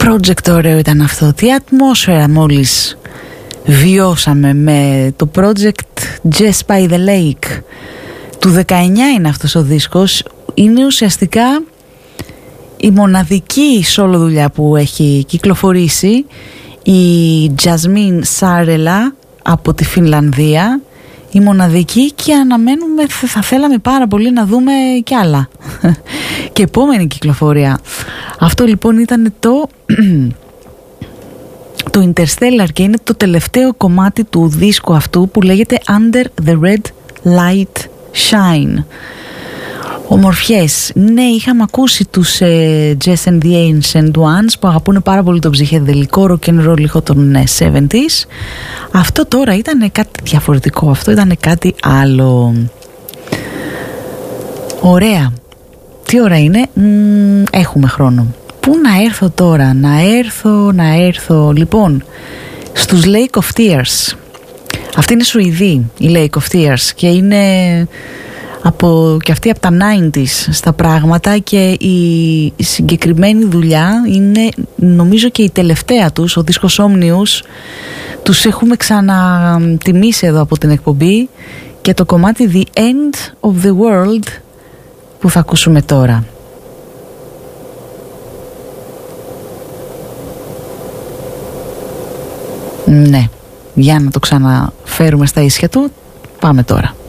project ωραίο ήταν αυτό. Τι ατμόσφαιρα μόλις βιώσαμε με το project Just by the Lake. Του 19 είναι αυτός ο δίσκος. Είναι ουσιαστικά η μοναδική solo δουλειά που έχει κυκλοφορήσει. Η Jasmine Sarela από τη Φινλανδία, η μοναδική, και αναμένουμε, θα θέλαμε πάρα πολύ να δούμε κι άλλα και επόμενη κυκλοφορία. Αυτό λοιπόν ήταν το Interstellar και είναι το τελευταίο κομμάτι του δίσκου αυτού που λέγεται Under the Red Light Shine. Ομορφιές. Ναι, είχαμε ακούσει τους Jess and the Ancient Ones που αγαπούν πάρα πολύ τον ψυχεδελικό rock and roll ηχό των 70s. Αυτό τώρα ήταν κάτι διαφορετικό. Αυτό ήταν κάτι άλλο. Ωραία. Τι ώρα είναι? Έχουμε χρόνο. Πού να έρθω τώρα? Να έρθω λοιπόν στους Lake of Tears. Αυτή είναι Σουηδή, η Lake of Tears, και είναι και αυτή από τα 90s στα πράγματα, και η συγκεκριμένη δουλειά είναι νομίζω και η τελευταία τους, ο δίσκος Omnius. Τους έχουμε ξανατιμήσει εδώ από την εκπομπή, και το κομμάτι The End of the World που θα ακούσουμε τώρα. Ναι, για να το ξαναφέρουμε στα ίσια του, πάμε τώρα.